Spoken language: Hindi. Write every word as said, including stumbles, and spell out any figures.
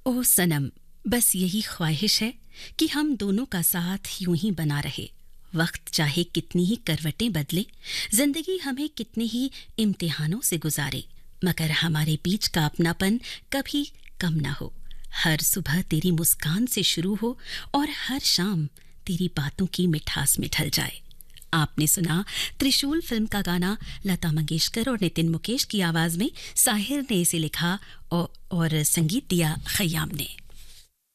ओ सनम, बस यही ख्वाहिश है कि हम दोनों का साथ यूं ही बना रहे। वक्त चाहे कितनी ही करवटें बदले, जिंदगी हमें कितने ही इम्तिहानों से गुजारे, मगर हमारे बीच का अपनापन कभी कम ना हो। हर सुबह तेरी मुस्कान से शुरू हो और हर शाम तेरी बातों की मिठास में ढल जाए। आपने सुना त्रिशूल फिल्म का गाना लता मंगेशकर और नितिन मुकेश की आवाज में। साहिर ने इसे लिखा और, और संगीत दिया खयाम ने।